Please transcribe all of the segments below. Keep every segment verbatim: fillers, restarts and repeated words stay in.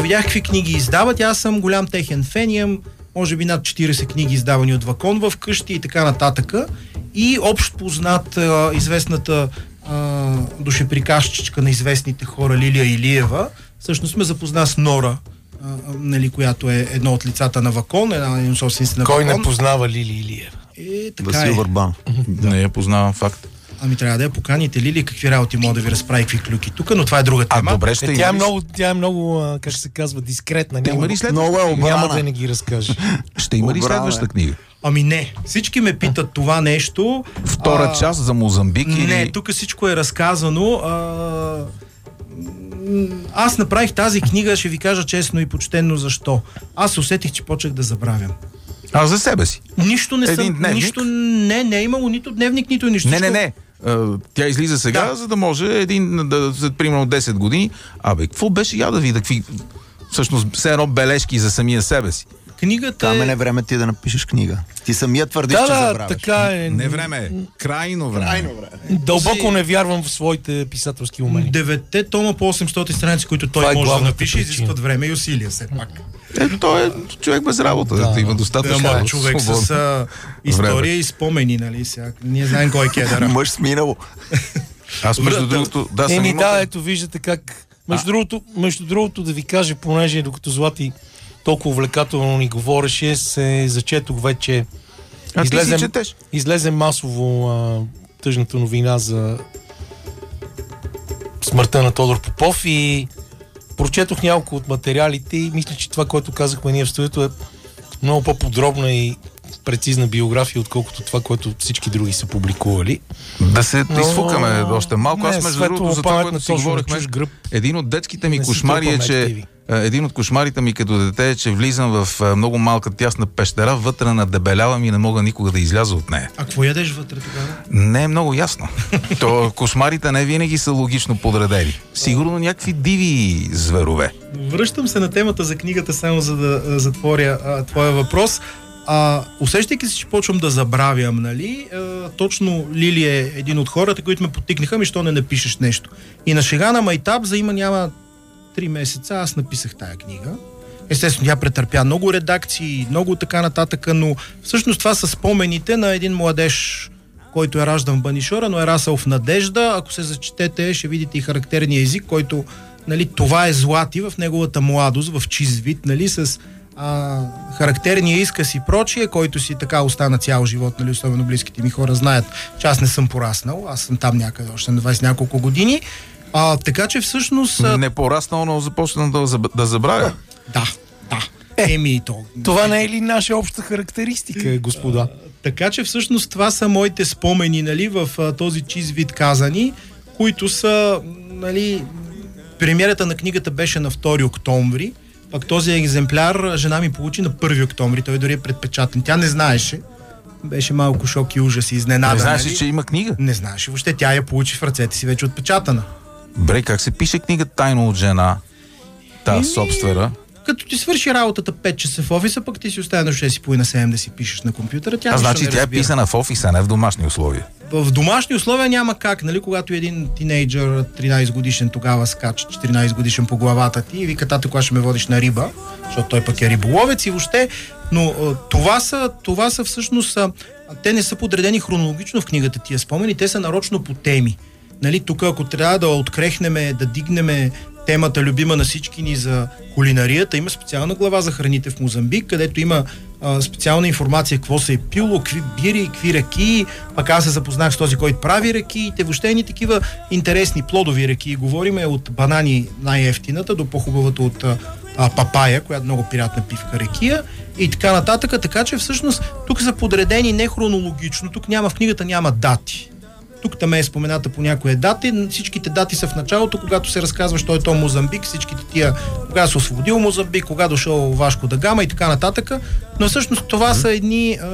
като видях какви книги издават, аз съм голям техен фен, имам може би над четирийсет книги издавани от Вакон в къщи и така нататък. И общо познат а, известната а, душеприказчичка на известните хора Лилия Илиева, всъщност ме запозна с Нора, а, нали, която е едно от лицата на Вакон, една от собствениците на Вакон. Кой не познава Лили Илиева? Е, така Васил е. Върбан. Не я познавам, факт. Ами трябва да я поканите, Лили, какви работи мога да ви разправи, какви клюки тук, но това е друга тема. А, добре, ще Е, има тя, е ли- много, тя е много, а, как се казва, дискретна. Те има ли следваща? Много е Няма обрана. да не ги разкаже. Ще има ли Обрана, следваща е. книга? Ами не, всички ме питат това нещо. Втора а, част за Мозамбик или... Не, тук всичко е разказано. А, м, аз направих тази книга, ще ви кажа честно и почтенно защо. Аз усетих, че почнах да забравям. А за себе си? Нищо не Един съм... дневник? Нищо не, не е имало нито дневник, нито нищо. Не, не, Всичко- не. А, Тя излиза сега, Да. за да може един, да, след примерно десет години, абе, какво беше, я да видя, какви, всъщност, все едно бележки за самия себе си. Книгата Камен е... е време ти да напишеш книга. Ти самия твърдиш, Да, че да, забравяш. така е. Не време е. Крайно време. Крайно време. Дълбоко не вярвам в своите писателски умения. Деветте тома по осемстотин страници, които той Това е може да главната напише, причина. изискват време и усилия все пак. Е, той е човек без работа. Да. Да, има достатъчно. Ама време. човек Свободно. с а, история Време. и спомени, нали сега. Ние знаем кой е кедъра. Мъж с минало. Аз между Добре, другото, да, съм Еми имал... да, ето виждате как... Между другото, между другото да ви кажа, понеже докато Злати толкова увлекателно ни говореше, се зачетох вече. А ти си излезе, четеш. излезе масово а, тъжната новина за смъртта на Тодор Попов и прочетох няколко от материалите и мисля, че това, което казахме ние в студиото, е много по-подробна и прецизна биография, отколкото това, което всички други са публикували. Да се Но- изфукаме още малко. Не, Аз между светло другото, за това, паметна което си точно на говорихме, чуж гръб. един от детските ми Не си кошмари е, толкова че активи. а, един от кошмарите ми като дете е, че влизам в а, много малка тясна пещера, вътре надебелявам и не мога никога да изляза от нея. А какво ядеш вътре тогава? Не е много ясно. То кошмарите не винаги са логично подредени. Сигурно някакви диви зверове. Връщам се на темата за книгата, само за да а, затворя а, твоя въпрос. А, усещайки се, че почвам да забравям, нали, а, точно Лили е един от хората, които ме потикнаха, ми що не напишеш нещо. И на шега на майтап, за има няма три месеца, аз написах тая книга. Естествено, тя претърпя много редакции, много така нататък, но всъщност това са спомените на един младеж, който е раждан в Банишора, но е расъл в Надежда. Ако се зачетете, ще видите и характерния език, който, нали, това е Злати в неговата младост, в чист вид, нали, с а, характерния изказ и прочие, който си така остана цял живот, нали, особено близките ми хора знаят, че аз не съм пораснал, аз съм там някъде още на двайсет няколко години. А, така че всъщност... А, Не пораснал, но започна да, заб- да забравя. да, да. Еми и то. Това не е ли наша обща характеристика, господа? Така че всъщност това са моите спомени, нали, в а, този чист вид казани, които са, нали, премиерата на книгата беше на втори октомври, пък този екземпляр жена ми получи на първи октомври, той дори е предпечатан. Тя не знаеше, беше малко шок и ужас и изненада. Не знаеш нали? ли, че има книга? Не знаеше, въобще тя я получи в ръцете си вече отпечатана. Бре, как се пише книга тайно от жена? Та Еми, собствена. Като ти свърши работата пет часа в офиса, пък ти си остане до шест и половина седем да си пишеш на компютъра, тя А нищо значи не тя е разбира. писана в офиса, не в домашни условия. В домашни условия няма как, нали, когато един тинейджър, тринайсет годишен тогава скача, четиринайсет годишен по главата ти и вика: тата, кога ще ме водиш на риба, защото той пък е риболовец и въобще, но а, това са, това са всъщност, а, те не са подредени хронологично в книгата тия спомени, те са нарочно по теми. Нали, тук ако трябва да открехнеме, да дигнеме темата любима на всички ни за кулинарията, има специална глава за храните в Мозамбик, където има а, специална информация какво се е пило, какви бири, какви ракии, пък аз се запознах с този, който прави ракиите, въобще ни такива интересни плодови ракии. Говориме от банани най-ефтината до по-хубавата от а, папая, която много приятна пивка ракия и така нататък, така че всъщност тук са подредени не хронологично, тук няма, в книгата няма дати. Тук там е спомената по някоя дати. Всичките дати са в началото, когато се разказва, що е то Мозамбик, всичките тия, кога се освободил Мозамбик, кога дошъл Вашко да Гама и така нататък. Но всъщност това са едни а,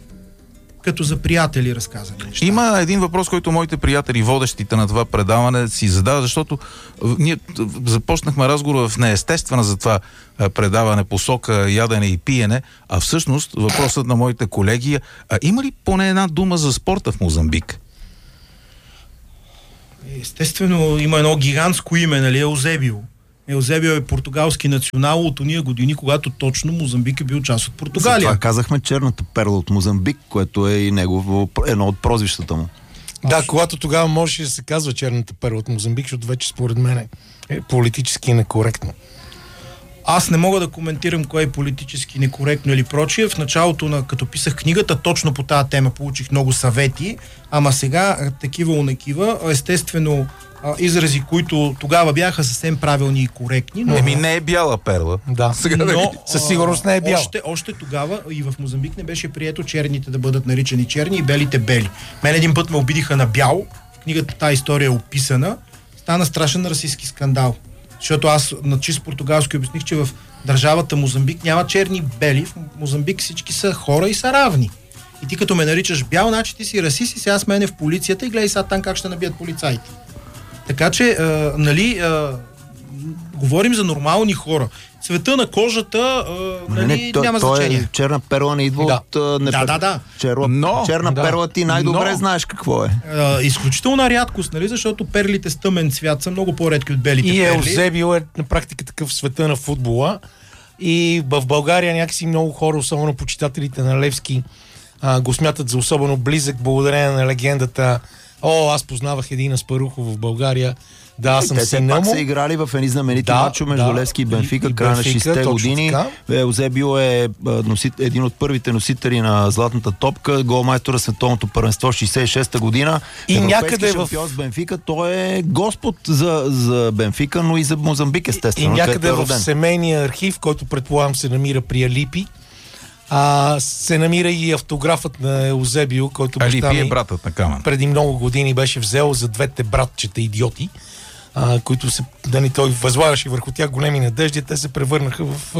като за приятели разказани неща. Има един въпрос, който моите приятели, водещите на това предаване, си задават, защото ние започнахме разговор в неестествена за това предаване посока ядене и пиене, а всъщност въпросът на моите колеги е: а има ли поне една дума за спорта в Мозамбик? Естествено, има едно гигантско име, нали, Еузебио. Еузебио е португалски национал от уния години, когато точно Мозамбик е бил част от Португалия. Затова казахме черната перла от Мозамбик, което е и негово, едно от прозвищата му. Да, когато тогава можеше да се казва черната перла от Мозамбик, защото вече според мен е политически некоректно. Аз не мога да коментирам кое е политически некоректно или прочие. В началото, на, като писах книгата, точно по тази тема получих много съвети, ама сега такива унакива, естествено изрази, които тогава бяха съвсем правилни и коректни. Но... Еми не е бяла перла. Да, сега но, да със сигурност не е бяла. Още, още тогава и в Мозамбик не беше прието черните да бъдат наричани черни и белите бели. Мен един път ме обидиха на бял, в книгата тази история е описана, стана страшен расистски скандал. Защото аз на чист португалски обясних, че в държавата Мозамбик няма черни и бели, в Мозамбик всички са хора и са равни. И ти като ме наричаш бял, значи ти си расист и сега с мене в полицията и гледай сега там как ще набият полицаите. Така че, а, нали, а, говорим за нормални хора. Цвета на кожата, а, нали, не, не, няма то, значение. Е, черна перла не идва да. от... А, не, да, да, да. Черла, но, черна да. перла ти най-добре но, знаеш какво е. А, изключителна рядкост, нали, защото перлите с тъмен цвят са много по-редки от белите и перли. И Еузебио е на практика такъв в света на футбола. И в България някакси много хора, особено почитателите на Левски, а, го смятат за особено близък, благодарение на легендата. О, аз познавах един Аспарухов в България. Да, аз съм те се пак са играли в едни знаменити да, мачо между да, Левски и Бенфика, края на шейсетте години. Еузебио е носит, един от първите носители на златната топка, голмайстора световното първенство шейсет и шеста година. И някъде шампион в... с Бенфика, той е господ за, за Бенфика, но и за Мозамбик, естествено. И, и някъде е в семейния архив, който предполагам се намира при Алипи, А, се намира и автографът на Еузебио, който баща ми е братът на Камен. Преди много години беше взел за двете братчета идиоти, а, които се, да ни той възлагаше върху тях големи надежди, те се превърнаха в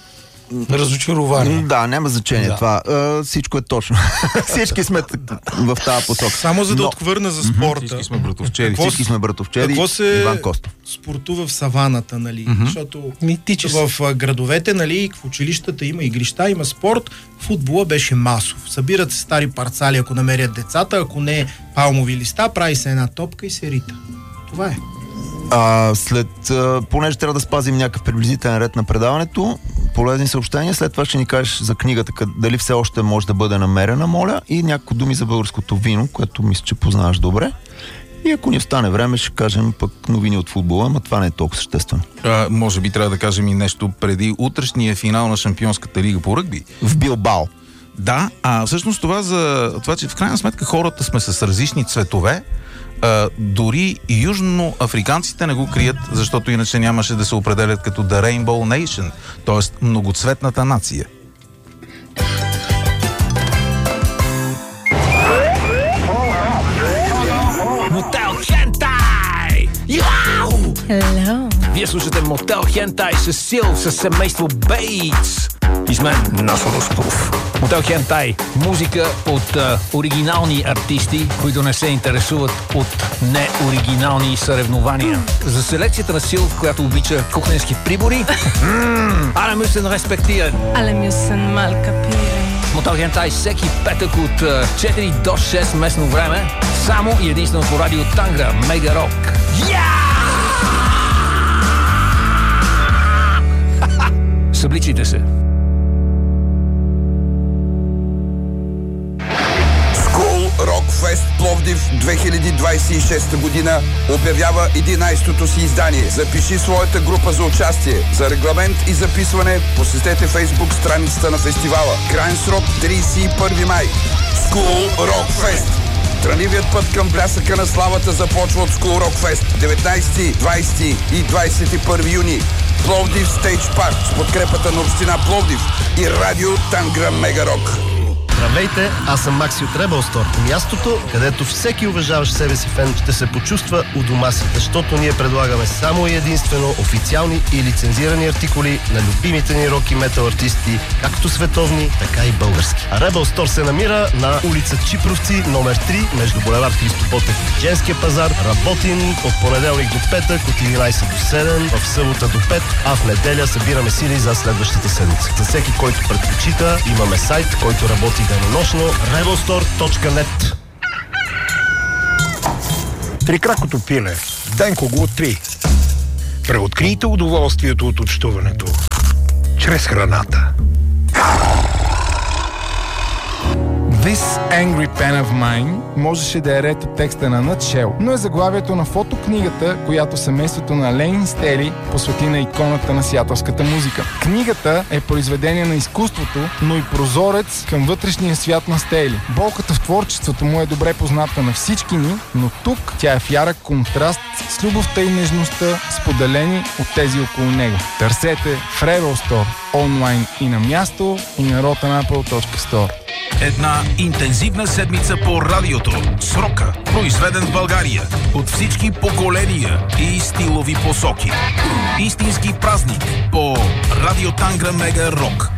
а, разочарование. Да, няма значение да. Това. А, всичко е точно. Всички сме в тази посока. Само за да Но... отхвърна за спорта. Всички сме братовчеди. Какво, всички сме братовчеди. Какво се Иван Костов. спортува в саваната, нали? Mm-hmm. Защото Митически. в градовете, нали, в училищата има игрища, има спорт. Футбола беше масов. Събират се стари парцали, ако намерят децата, ако не палмови листа, прави се една топка и се рита. Това е. А, след, а, понеже трябва да спазим някакъв приблизителен ред на предаването, полезни съобщения, след това ще ни кажеш за книгата, дали все още може да бъде намерена, моля, и няколко думи за българското вино, което мисля, че познаваш добре. И ако ни остане време, ще кажем пък новини от футбола, но това не е толкова съществено. А, може би трябва да кажем и нещо преди утрешния финал на Шампионската лига по ръгби. В Билбао. Да, а всъщност това за това, че в крайна сметка хората сме с различни цветове, а, дори южноафриканците не го крият, защото иначе нямаше да се определят като The Rainbow Nation, т.е. многоцветната нация. Мотел Хентай! Яу! Hello. Вие слушате Мотел Хентай с Сил, с семейство Бейтс. И с мен Насо Русков. Мотел Хентай. Музика от а, оригинални артисти, които не се интересуват от неоригинални съревнования. За селекцията на Сил, която обича кухненски прибори. Але мюсен респектиран. Але мюсен мал капирен. Мотел Хентай всеки петък от четири до шест местно време. Само и единствено по радио Тангра, Мега Рок. Събличайте се. School Rock Fest Пловдив две хиляди двадесет и шеста година обявява единайсетото си издание. Запиши своята група за участие. За регламент и записване посетете Фейсбук страницата на фестивала. Крайен срок тридесет и първи май. School Rock Fest. Трънливият път към блясъка на славата започва от School Rock Fest. деветнайсети, двадесети и двадесет и първи юни. Пловдив Стейдж Парк с подкрепата на община Пловдив и радио Тангра Мега Рок. Здравейте, аз съм Макси от Rebel Store. Мястото, където всеки уважаващ себе си фен ще се почувства у дома си, защото ние предлагаме само и единствено официални и лицензирани артикули на любимите ни рок и метал артисти, както световни, така и български. А Rebel Store се намира на улица Чипровци, номер три, между булевард Христо Ботев и Женския пазар. Работим от понеделник до петък, от единайсет до седем, в събота до пет, а в неделя събираме сили за следващата седмица. За всеки, който предпочита, имаме сайт, който работи денонощно. rebelstore точка нет. Трикракото пиле. Денко го три. Преоткрийте удоволствието от общуването чрез храната. This Angry Pen of Mine можеше да е ред от текста на Nutshell, но е заглавието на фотокнигата, която семейството на Ленин Стели посвети на иконата на сиатълската музика. Книгата е произведение на изкуството, но и прозорец към вътрешния свят на Стели. Болката в творчеството му е добре позната на всички ни, но тук тя е в ярък контраст с любовта и нежността, споделени от тези около него. Търсете в Rebel Store, онлайн и на място, и на rotten apple точка store. Една интензивна седмица по радиото с рока, произведен в България от всички поколения и стилови посоки. Истински празник по Радио Тангра Мега Рок.